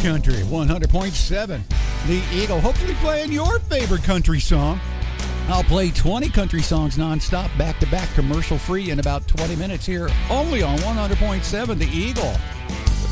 Country 100.7. The Eagle, hopefully playing your favorite country song. I'll play 20 country songs nonstop, back-to-back, commercial-free in about 20 minutes here, only on 100.7 The Eagle.